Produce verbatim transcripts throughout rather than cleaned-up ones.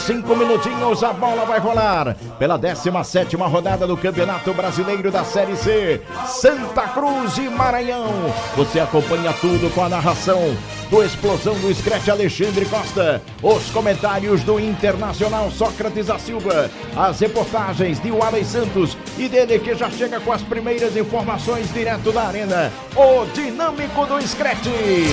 Cinco minutinhos, a bola vai rolar pela décima sétima rodada do Campeonato Brasileiro da Série C. Santa Cruz e Maranhão. Você acompanha tudo com a narração do Explosão do Scratch Alexandre Costa, os comentários do Internacional Sócrates da Silva, as reportagens de Wallace Santos e dele que já chega com as primeiras informações direto da arena, o dinâmico do Scratch.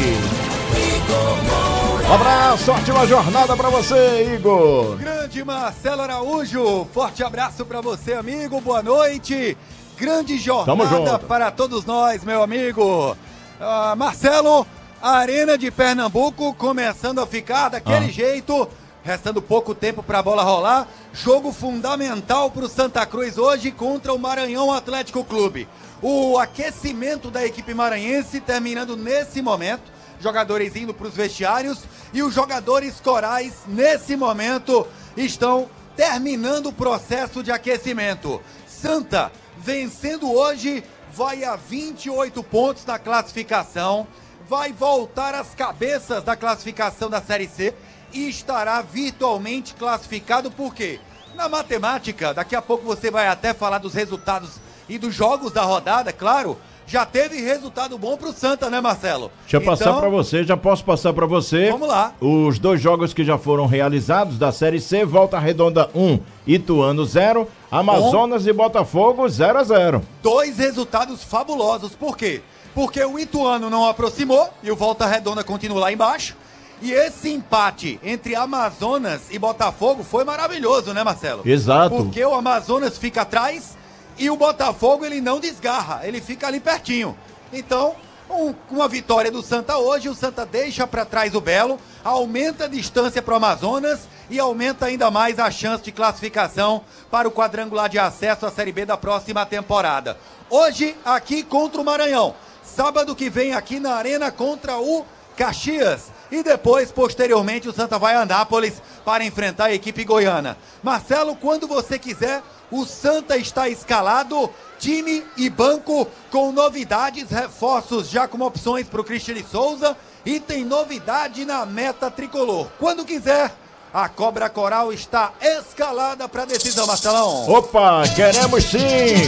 Um abraço, ótima jornada pra você, Igor. Grande Marcelo Araújo, forte abraço pra você, amigo, boa noite. Grande jornada para todos nós, meu amigo. Uh, Marcelo, a Arena de Pernambuco começando a ficar daquele ah. jeito, restando pouco tempo pra bola rolar. Jogo fundamental pro Santa Cruz hoje contra o Maranhão Atlético Clube. O aquecimento da equipe maranhense terminando nesse momento. Jogadores indo para os vestiários e os jogadores corais, nesse momento, estão terminando o processo de aquecimento. Santa, vencendo hoje, vai a vinte e oito pontos na classificação, vai voltar às cabeças da classificação da Série C e estará virtualmente classificado. Por quê? Na matemática, daqui a pouco você vai até falar dos resultados e dos jogos da rodada, claro. Já teve resultado bom pro Santa, né, Marcelo? Deixa eu então, passar pra você, já posso passar pra você. Vamos lá. Os dois jogos que já foram realizados da Série C, Volta Redonda um, Ituano zero, Amazonas bom. E Botafogo zero a zero. Dois resultados fabulosos, por quê? Porque o Ituano não aproximou e o Volta Redonda continua lá embaixo. E esse empate entre Amazonas e Botafogo foi maravilhoso, né, Marcelo? Exato. Porque o Amazonas fica atrás e o Botafogo, ele não desgarra, ele fica ali pertinho. Então, um, uma vitória do Santa hoje, o Santa deixa para trás o Belo, aumenta a distância para o Amazonas e aumenta ainda mais a chance de classificação para o quadrangular de acesso à Série B da próxima temporada. Hoje, aqui contra o Maranhão. Sábado que vem aqui na Arena contra o Caxias. E depois, posteriormente, o Santa vai a Anápolis para enfrentar a equipe goiana. Marcelo, quando você quiser, o Santa está escalado, time e banco com novidades, reforços já como opções para o Cristiano Souza e tem novidade na meta tricolor. Quando quiser, a Cobra Coral está escalada para a decisão, Marcelão. Opa, queremos sim!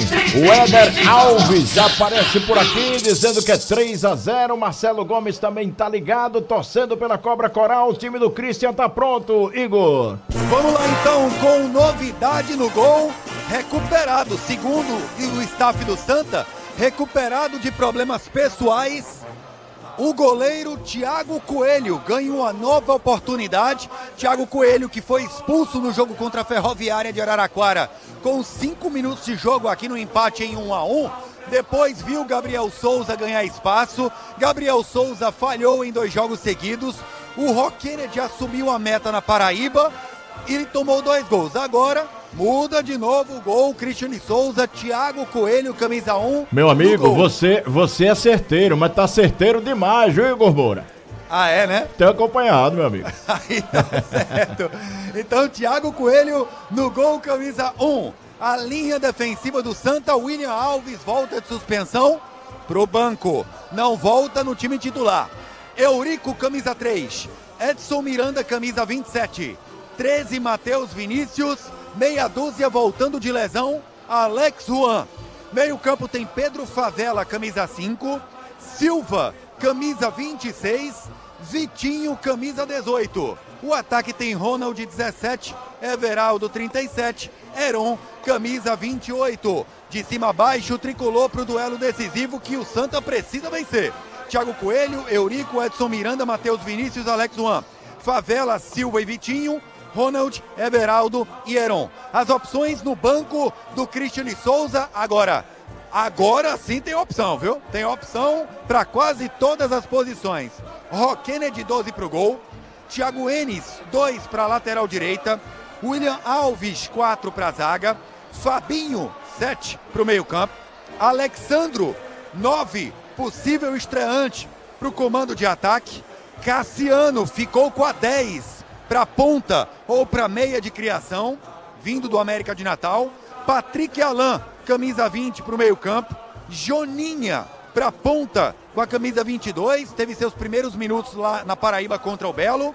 O Éder Alves aparece por aqui dizendo que é três a zero. Marcelo Gomes também tá ligado, torcendo pela Cobra Coral. O time do Christian tá pronto, Igor. Vamos lá então, com novidade no gol, recuperado, segundo o staff do Santa, recuperado de problemas pessoais. O goleiro Thiago Coelho ganha uma nova oportunidade. Thiago Coelho, que foi expulso no jogo contra a Ferroviária de Araraquara, com cinco minutos de jogo aqui no empate em um a um. Depois viu Gabriel Souza ganhar espaço. Gabriel Souza falhou em dois jogos seguidos. O Rock Kennedy assumiu a meta na Paraíba e ele tomou dois gols. Agora muda de novo o gol, Cristiano Souza, Thiago Coelho, camisa um. Meu amigo, você, você é certeiro, mas tá certeiro demais, viu, Igor Moura? Ah, é, né? Tem acompanhado, meu amigo. Aí tá certo. Então, Thiago Coelho no gol, camisa um. A linha defensiva do Santa, William Alves volta de suspensão pro banco. Não volta no time titular. Eurico, camisa três. Edson Miranda, camisa vinte e sete. treze, Matheus Vinícius. Meia dúzia voltando de lesão, Alex Juan. Meio campo tem Pedro Favela, camisa cinco. Silva, camisa vinte e seis. Vitinho, camisa dezoito. O ataque tem Ronald, dezessete. Everaldo, trinta e sete. Heron, camisa vinte e oito. De cima a baixo, tricolor para o duelo decisivo que o Santa precisa vencer. Thiago Coelho, Eurico, Edson Miranda, Matheus Vinícius, Alex Juan. Favela, Silva e Vitinho. Ronald, Everaldo e Heron. As opções no banco do Cristiano Souza. Agora, agora sim tem opção, viu? Tem opção para quase todas as posições. Rock Kennedy, doze para o gol. Thiago Enes, dois para a lateral direita. William Alves, quatro para a zaga. Fabinho, sete para o meio campo. Alexandro, nove, possível estreante para o comando de ataque. Cassiano ficou com a dez. Para ponta ou para meia de criação, vindo do América de Natal. Patrick Alain, camisa vinte para o meio campo. Joninha para ponta com a camisa vinte e dois, teve seus primeiros minutos lá na Paraíba contra o Belo.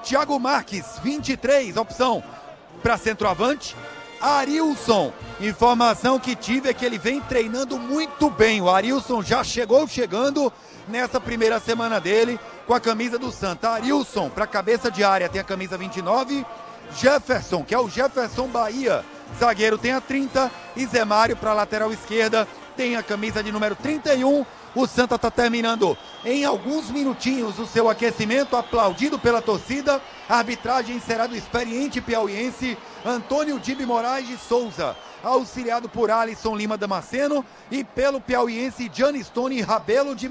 Thiago Marques, vinte e três, opção para centroavante. Arilson, informação que tive é que ele vem treinando muito bem. O Arilson já chegou chegando nessa primeira semana dele com a camisa do Santa. Arilson, para cabeça de área, tem a camisa vinte e nove. Jefferson, que é o Jefferson Bahia, zagueiro, tem a trinta. E Zé Mário, para lateral esquerda, tem a camisa de número trinta e um. O Santa está terminando em alguns minutinhos o seu aquecimento, aplaudido pela torcida. A arbitragem será do experiente piauiense Antônio Dibe Moraes de Souza, auxiliado por Alisson Lima Damasceno e pelo piauiense Gianni Stone Rabelo de